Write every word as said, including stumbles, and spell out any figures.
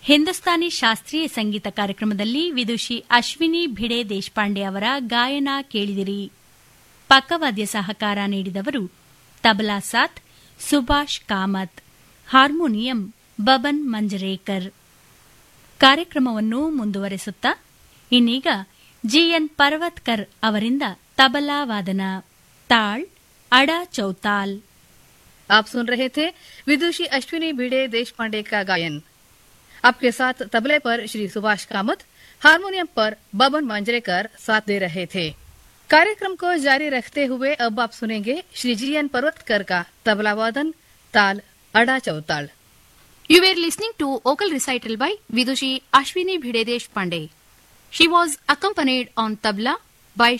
ಹಿಂದೂಸ್ತಾನಿ ಶಾಸ್ತ್ರೀಯ ಸಂಗೀತ ಕಾರ್ಯಕ್ರಮದಲ್ಲಿ ವಿದುಷಿ ಅಶ್ವಿನಿ ಭಿಡೆ ದೇಶಪಾಂಡೆ ಅವರ ಗಾಯನ ಕೇಳಿದಿರಿ. ಪಕ್ಕವಾದ್ಯ ಸಹಕಾರ ನೀಡಿದವರು ತಬಲಾ ಸಾಥ್ ಸುಭಾಷ್ ಕಾಮತ್, ಹಾರ್ಮೋನಿಯಂ ಬಬನ್ ಮಂಜರೇಕರ್. ಕಾರ್ಯಕ್ರಮವನ್ನು ಮುಂದುವರೆಸುತ್ತಾ ಇನ್ನೀಗ ಜಿಎನ್ ಪರ್ವತ್ಕರ್ ಅವರಿಂದ ತಬಲಾ ವಾದನ, ತಾಳ್ अड़ा चौताल. आप सुन रहे थे विदुषी अश्विनी भिड़े देशपांडे का गायन. आपके साथ तबले पर श्री सुभाष कामत, हारमोनियम पर बबन मांजरेकर साथ दे रहे थे. कार्यक्रम को जारी रखते हुए अब आप सुनेंगे श्री जीएन पर्वतकर का तबला वादन, ताल अड़ा चौताल. You were listening to vocal recital by Vidushi Ashwini Bhide Deshpande. She was accompanied on tabla by